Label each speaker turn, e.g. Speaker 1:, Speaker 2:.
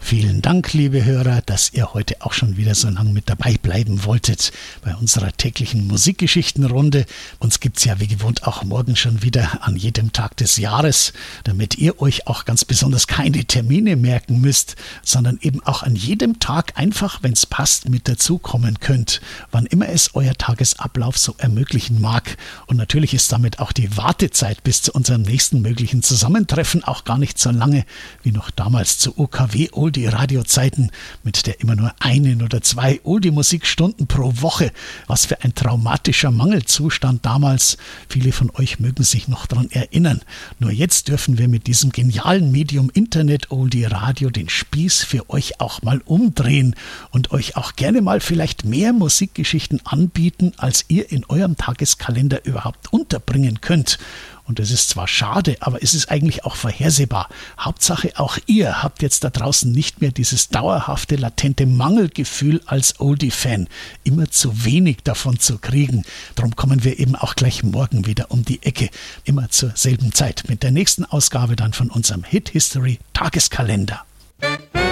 Speaker 1: Vielen Dank, liebe Hörer, dass ihr heute auch schon wieder so lange mit dabei bleiben wolltet bei unserer täglichen Musikgeschichtenrunde. Uns gibt's ja wie gewohnt auch morgen schon wieder an jedem Tag des Jahres, damit ihr euch auch ganz besonders keine Termine merken müsst, sondern eben auch an jedem Tag einfach, wenn's passt, mit dazukommen könnt, wann immer es euer Tagesablauf so ermöglichen mag. Und natürlich ist damit auch die Wartezeit bis zu unserem nächsten möglichen Zusammentreffen auch gar nicht so lange wie noch damals zu UKW Oldie-Radio-Zeiten mit der immer nur 1 oder 2 Oldie-Musikstunden pro Woche. Was für ein traumatischer Mangelzustand damals. Viele von euch mögen sich noch daran erinnern. Nur jetzt dürfen wir mit diesem genialen Medium Internet Oldie-Radio den Spieß für euch auch mal umdrehen und euch auch gerne mal vielleicht mehr Musikgeschichten anbieten, als ihr in eurem Tageskalender überhaupt unterbringen könnt. Und es ist zwar schade, aber es ist eigentlich auch vorhersehbar. Hauptsache auch ihr habt jetzt da draußen nicht mehr dieses dauerhafte, latente Mangelgefühl als Oldie-Fan, immer zu wenig davon zu kriegen. Darum kommen wir eben auch gleich morgen wieder um die Ecke, immer zur selben Zeit, mit der nächsten Ausgabe dann von unserem Hit History Tageskalender.